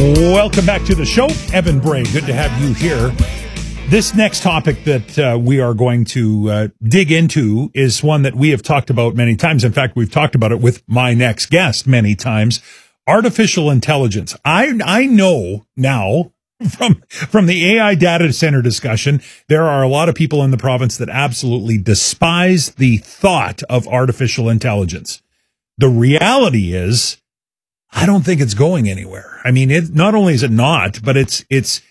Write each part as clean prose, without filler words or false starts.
Welcome back to the show. Evan Bray, good to have you here. This next topic that we are going to dig into is one that we have talked about many times. In fact, we've talked about it with my next guest many times. Artificial intelligence. I know now from the AI data center discussion, there are a lot of people in the province that absolutely despise the thought of artificial intelligence. The reality is, I don't think it's going anywhere. I mean, not only is it not, but it's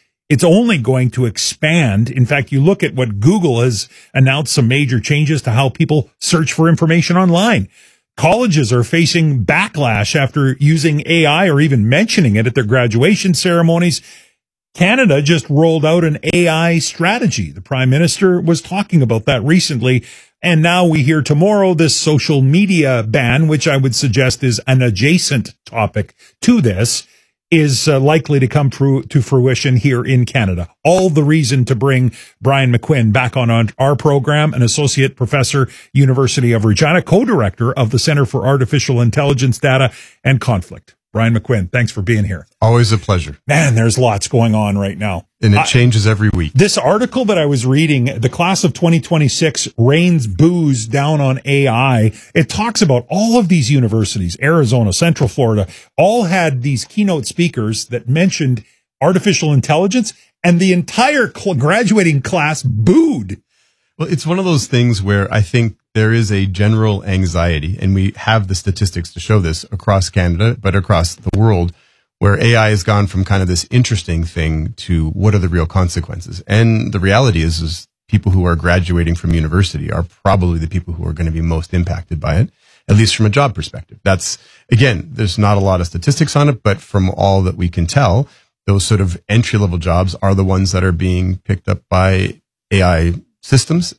only going to expand. In fact, you look at what Google has announced, some major changes to how people search for information online. Colleges are facing backlash after using AI or even mentioning it at their graduation ceremonies. Canada just rolled out an AI strategy. The Prime Minister was talking about that recently. And now we hear tomorrow this social media ban, which I would suggest is an adjacent topic to this, is likely to come to fruition here in Canada. All the reason to bring Brian McQuinn back on our program, an associate professor, University of Regina, co-director of the Center for Artificial Intelligence Data and Conflict. Brian McQuinn, thanks for being here. Always a pleasure. Man, there's lots going on right now. And it changes every week. This article that I was reading, the class of 2026 rains booze down on AI. It talks about all of these universities, Arizona, Central Florida, all had these keynote speakers that mentioned artificial intelligence, and the entire graduating class booed. Well, it's one of those things where I think there is a general anxiety, and we have the statistics to show this across Canada, but across the world, where AI has gone from kind of this interesting thing to what are the real consequences. And the reality is people who are graduating from university are probably the people who are going to be most impacted by it, at least from a job perspective. That's, again, there's not a lot of statistics on it, but from all that we can tell, those sort of entry-level jobs are the ones that are being picked up by AI systems,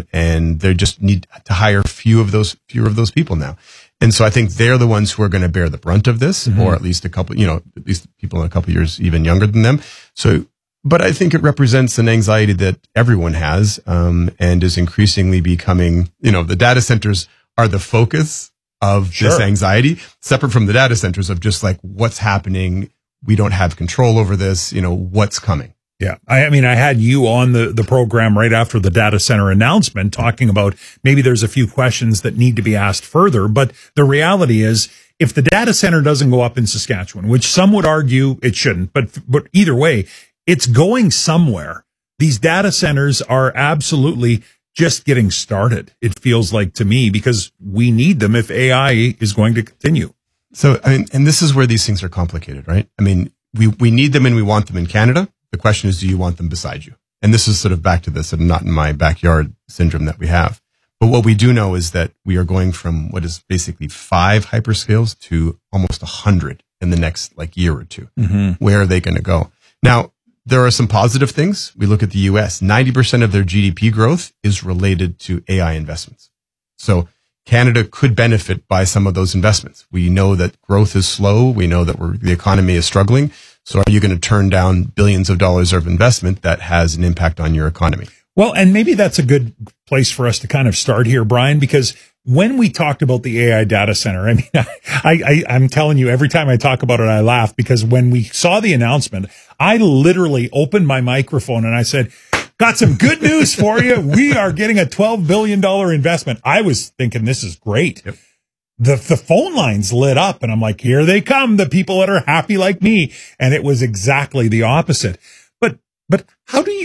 and they just need to hire fewer of those people now. And so I think they're the ones who are going to bear the brunt of this, or at least at least people in a couple of years even younger than them. So, but I think it represents an anxiety that everyone has, and is increasingly becoming, the data centers are the focus of this anxiety, separate from the data centers of just like what's happening. We don't have control over this, what's coming. Yeah. I mean, I had you on the program right after the data center announcement talking about maybe there's a few questions that need to be asked further. But the reality is, if the data center doesn't go up in Saskatchewan, which some would argue it shouldn't, but either way, it's going somewhere. These data centers are absolutely just getting started, it feels like to me, because we need them if AI is going to continue. So, I mean, and this is where these things are complicated, right? I mean, we need them and we want them in Canada. The question is, do you want them beside you? And this is sort of back to this and not in my backyard syndrome that we have. But what we do know is that we are going from what is basically 5 hyperscales to almost 100 in the next year or two. Where are they going to go? Now, there are some positive things. We look at the US, 90% of their GDP growth is related to AI investments. So Canada could benefit by some of those investments. We know that growth is slow. We know that the economy is struggling. So are you going to turn down billions of dollars of investment that has an impact on your economy? Well, and maybe that's a good place for us to kind of start here, Brian, because when we talked about the AI data center, I mean, I'm telling you, every time I talk about it, I laugh, because when we saw the announcement, I literally opened my microphone and I said, got some good news for you. We are getting a $12 billion investment. I was thinking, this is great. Yep. The phone lines lit up and I'm like, here they come, the people that are happy like me. And it was exactly the opposite. But how do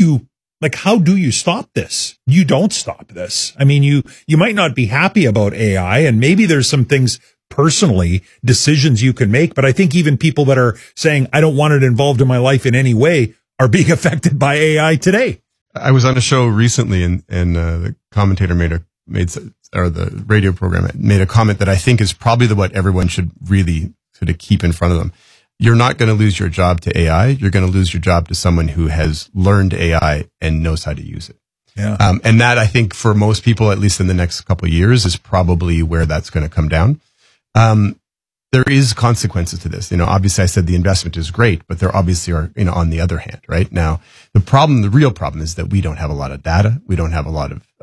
you stop this? You don't stop this. I mean, you might not be happy about AI, and maybe there's some things personally, decisions you can make. But I think even people that are saying, I don't want it involved in my life in any way, are being affected by AI today. I was on a show recently and the commentator the radio program made a comment that I think is probably what everyone should really sort of keep in front of them. You're not going to lose your job to AI. You're going to lose your job to someone who has learned AI and knows how to use it. Yeah. And that, I think, for most people, at least in the next couple of years, is probably where that's going to come down. There is consequences to this. Obviously I said the investment is great, but there obviously are, on the other hand, right? Now, the real problem is that we don't have a lot of data. We don't have a lot of,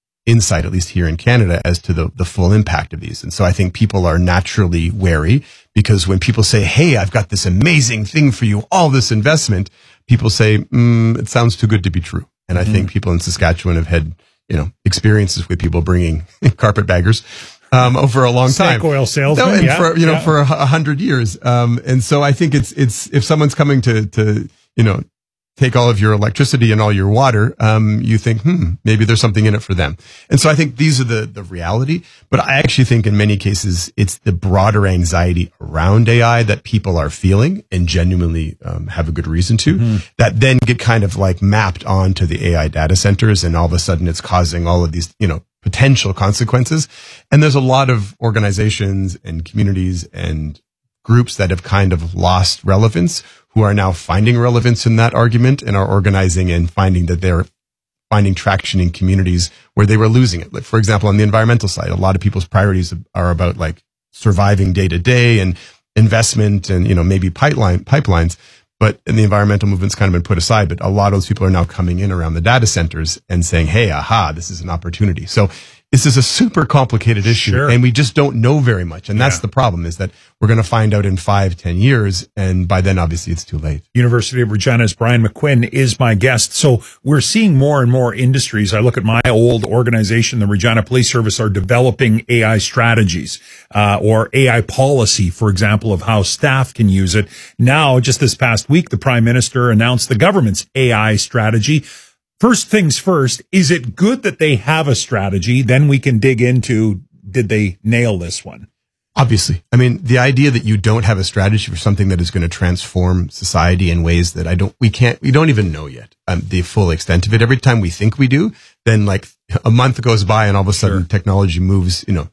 insight, at least here in Canada, as to the full impact of these. And so I think people are naturally wary. because when people say, hey, I've got this amazing thing for you, all this investment, people say, it sounds too good to be true. And I think people in Saskatchewan have had, experiences with people bringing carpetbaggers over a long time. Snake oil salesman, for 100 years. And so I think it's if someone's coming to take all of your electricity and all your water, you think, maybe there's something in it for them. And so I think these are the reality. But I actually think in many cases, it's the broader anxiety around AI that people are feeling and genuinely have a good reason to, that then get kind of like mapped onto the AI data centers. And all of a sudden it's causing all of these, potential consequences. And there's a lot of organizations and communities and groups that have kind of lost relevance, who are now finding relevance in that argument and are organizing and finding that they're finding traction in communities where they were losing it. Like, for example, on the environmental side, a lot of people's priorities are about like surviving day to day and investment and, maybe pipelines. But in the environmental movement's kind of been put aside, but a lot of those people are now coming in around the data centers and saying, hey, this is an opportunity. So this is a super complicated issue, and we just don't know very much. And that's the problem, is that we're going to find out in 5-10 years. And by then, obviously, it's too late. University of Regina's Brian McQuinn is my guest. So we're seeing more and more industries. I look at my old organization, the Regina Police Service, are developing AI strategies, or AI policy, for example, of how staff can use it. Now, just this past week, the Prime Minister announced the government's AI strategy. First things first, is it good that they have a strategy? Then we can dig into, did they nail this one? Obviously. I mean, the idea that you don't have a strategy for something that is going to transform society in ways that we don't even know yet, the full extent of it. Every time we think we do, then like a month goes by and all of a sudden technology moves, a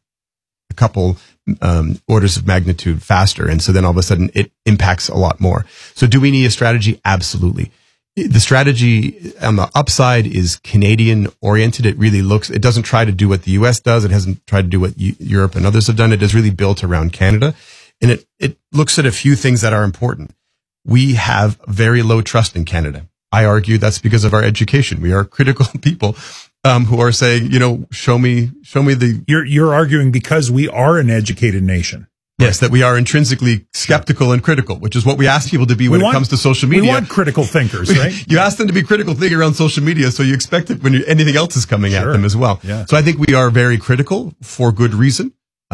couple orders of magnitude faster. And so then all of a sudden it impacts a lot more. So do we need a strategy? Absolutely. The strategy on the upside is Canadian oriented. It doesn't try to do what the US does. It hasn't tried to do what Europe and others have done. It is really built around Canada. And it looks at a few things that are important. We have very low trust in Canada. I argue that's because of our education. We are critical people, who are saying, show me the. You're arguing because we are an educated nation. Yes, that we are intrinsically skeptical and critical, which is what we ask people to be when it comes to social media. We want critical thinkers, right? You ask them to be critical thinking around social media, so you expect it when anything else is coming at them as well. Yeah. So I think we are very critical for good reason.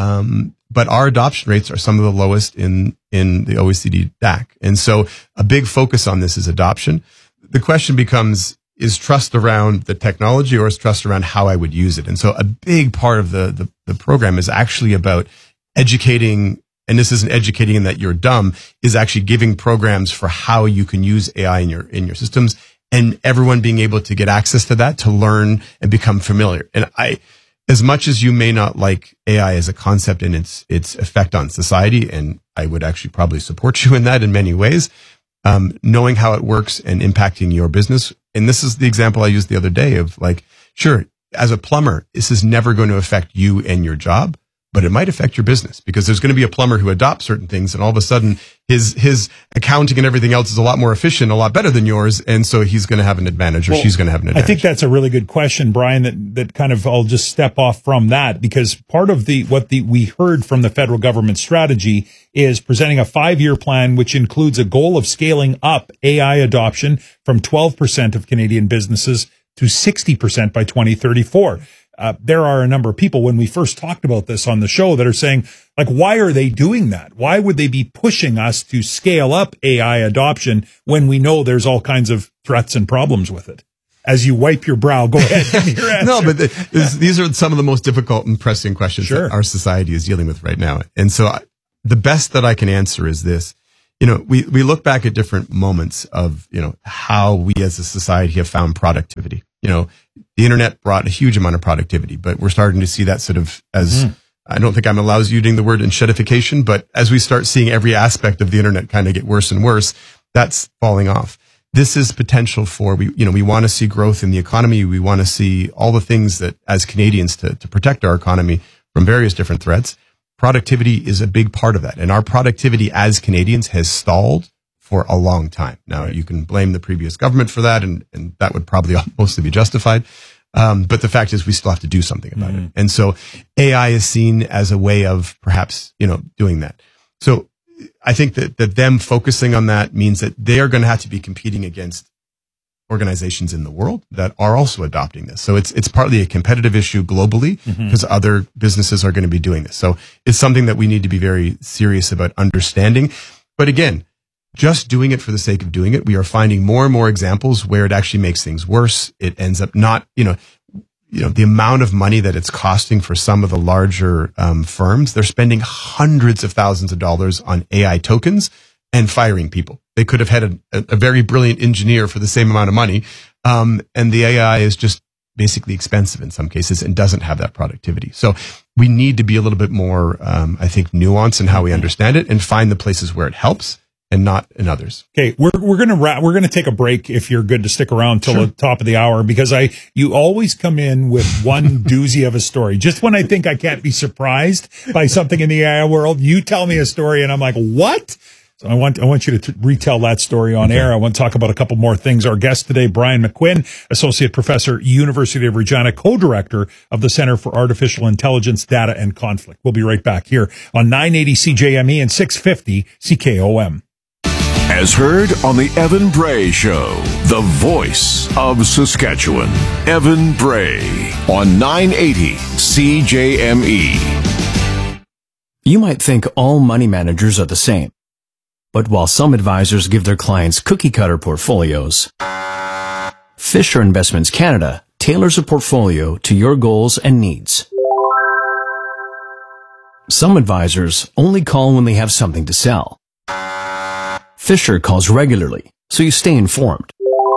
But our adoption rates are some of the lowest in the OECD DAC. And so a big focus on this is adoption. The question becomes, is trust around the technology or is trust around how I would use it? And so a big part of the program is actually about educating, and this isn't educating in that you're dumb, is actually giving programs for how you can use AI in your systems, and everyone being able to get access to that to learn and become familiar. And as much as you may not like AI as a concept and its effect on society, and I would actually probably support you in that in many ways, knowing how it works and impacting your business. And this is the example I used the other day of like, sure, as a plumber, this is never going to affect you and your job, but it might affect your business, because there's going to be a plumber who adopts certain things, and all of a sudden his accounting and everything else is a lot more efficient, a lot better than yours, and so he's going to have an advantage, or she's going to have an advantage. I think that's a really good question, Brian, that kind of, I'll just step off from that, because part of we heard from the federal government strategy is presenting a 5-year plan, which includes a goal of scaling up AI adoption from 12% of Canadian businesses to 60% by 2034. There are a number of people, when we first talked about this on the show, that are saying, like, why are they doing that? Why would they be pushing us to scale up AI adoption when we know there's all kinds of threats and problems with it? As you wipe your brow, go ahead. Give me your answer. No, but these are some of the most difficult and pressing questions that our society is dealing with right now. And so the best that I can answer is this. We look back at different moments of, how we as a society have found productivity. The internet brought a huge amount of productivity, but we're starting to see that sort of as, I don't think I'm allowed using the word enshedification, but as we start seeing every aspect of the internet kind of get worse and worse, that's falling off. This is potential for, we want to see growth in the economy. We want to see all the things that as Canadians to protect our economy from various different threats. Productivity is a big part of that. And our productivity as Canadians has stalled for a long time. Now, you can blame the previous government for that, and that would probably mostly be justified. But the fact is we still have to do something about it. And so AI is seen as a way of perhaps, doing that. So I think that them focusing on that means that they are going to have to be competing against organizations in the world that are also adopting this. So it's partly a competitive issue globally because other businesses are going to be doing this. So it's something that we need to be very serious about understanding. But again, just doing it for the sake of doing it, we are finding more and more examples where it actually makes things worse. It ends up not, the amount of money that it's costing for some of the larger firms, they're spending hundreds of thousands of dollars on AI tokens and firing people. They could have had a very brilliant engineer for the same amount of money. And the AI is just basically expensive in some cases and doesn't have that productivity. So we need to be a little bit more, I think, nuanced in how we understand it and find the places where it helps and not in others. Okay, we're gonna take a break if you're good to stick around till the top of the hour, because you always come in with one doozy of a story. Just when I think I can't be surprised by something in the AI world, you tell me a story and I'm like, what? So I want you to retell that story on air. I want to talk about a couple more things. Our guest today, Brian McQuinn, Associate Professor, University of Regina, Co-Director of the Center for Artificial Intelligence, Data and Conflict. We'll be right back here on 980 CJME and 650 CKOM. As heard on the Evan Bray Show, the voice of Saskatchewan, Evan Bray on 980 CJME. You might think all money managers are the same. But while some advisors give their clients cookie-cutter portfolios, Fisher Investments Canada tailors a portfolio to your goals and needs. Some advisors only call when they have something to sell. Fisher calls regularly, so you stay informed.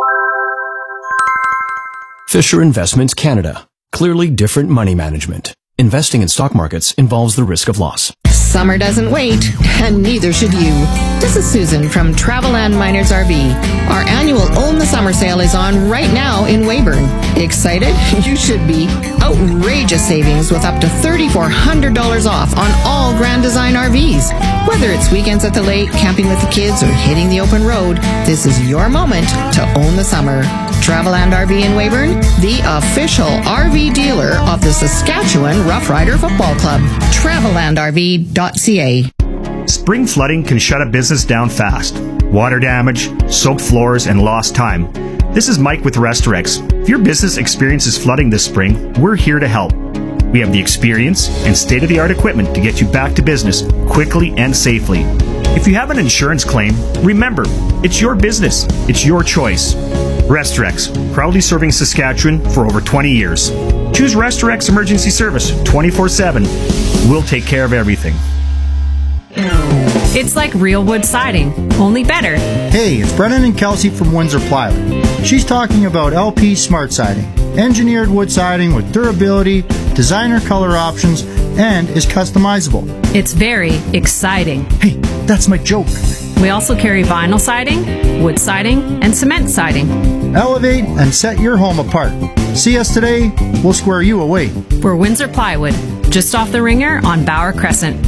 Fisher Investments Canada. Clearly different money management. Investing in stock markets involves the risk of loss. Summer doesn't wait, and neither should you. This is Susan from Travelland Miners RV. Our annual Own the Summer sale is on right now in Weyburn. Excited? You should be. Outrageous savings with up to $3,400 off on all Grand Design RVs. Whether it's weekends at the lake, camping with the kids, or hitting the open road, this is your moment to own the summer. Travelland RV in Weyburn, the official RV dealer of the Saskatchewan Rough Rider Football Club. TravellandRV.ca. Spring flooding can shut a business down fast. Water damage, soaked floors, and lost time. This is Mike with Restorex. If your business experiences flooding this spring, we're here to help. We have the experience and state-of-the-art equipment to get you back to business quickly and safely. If you have an insurance claim, remember, it's your business. It's your choice. Restorex, proudly serving Saskatchewan for over 20 years. Choose Restorex Emergency Service 24/7. We'll take care of everything. It's like real wood siding, only better. Hey, it's Brennan and Kelsey from Windsor Plywood. She's talking about LP Smart Siding. Engineered wood siding with durability, designer color options, and is customizable. It's very exciting. Hey, that's my joke. We also carry vinyl siding, wood siding, and cement siding. Elevate and set your home apart. See us today, we'll square you away. We're Windsor Plywood, just off the Ringer on Bauer Crescent.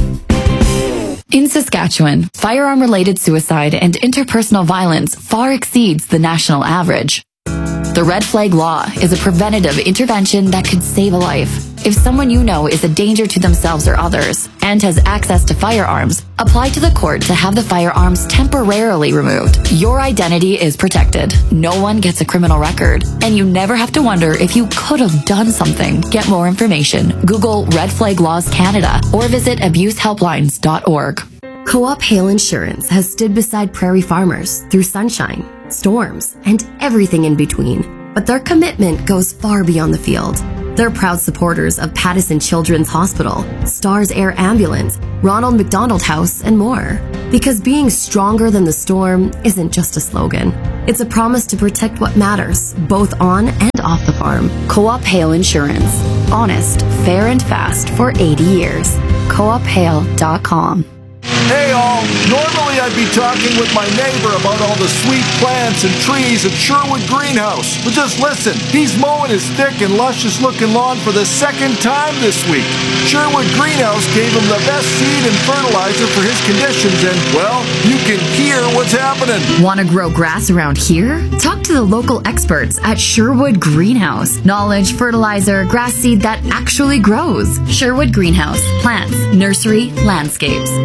In Saskatchewan, firearm-related suicide and interpersonal violence far exceeds the national average. The Red Flag Law is a preventative intervention that could save a life. If someone you know is a danger to themselves or others and has access to firearms, apply to the court to have the firearms temporarily removed. Your identity is protected. No one gets a criminal record, and you never have to wonder if you could have done something. Get more information. Google Red Flag Laws Canada or visit abusehelplines.org. Co-op Hail Insurance has stood beside prairie farmers through sunshine, storms, and everything in between. But their commitment goes far beyond the field. They're proud supporters of Pattison Children's Hospital, Stars Air Ambulance, Ronald McDonald House, and more. Because being stronger than the storm isn't just a slogan. It's a promise to protect what matters, both on and off the farm. Co-op Hail Insurance. Honest, fair, and fast for 80 years. CoopHail.com. Hey all, normally I'd be talking with my neighbor about all the sweet plants and trees at Sherwood Greenhouse. But just listen, he's mowing his thick and luscious looking lawn for the second time this week. Sherwood Greenhouse gave him the best seed and fertilizer for his conditions and, well, you can hear what's happening. Want to grow grass around here? Talk to the local experts at Sherwood Greenhouse. Knowledge, fertilizer, grass seed that actually grows. Sherwood Greenhouse. Plants, nursery, landscapes. 2 minutes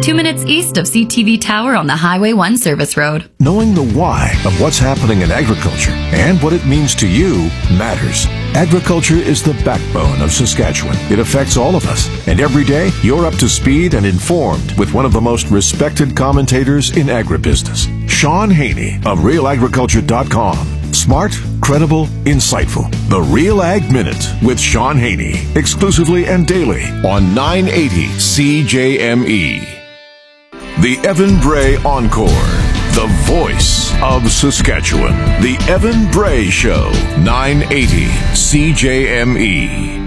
east of CTV Tower on the Highway 1 service road. Knowing the why of what's happening in agriculture and what it means to you matters. Agriculture is the backbone of Saskatchewan. It affects all of us. And every day, you're up to speed and informed with one of the most respected commentators in agribusiness, Sean Haney of RealAgriculture.com. Smart, credible, insightful. The Real Ag Minute with Sean Haney. Exclusively and daily on 980 CJME. The Evan Bray Encore. The voice of Saskatchewan. The Evan Bray Show. 980 CJME.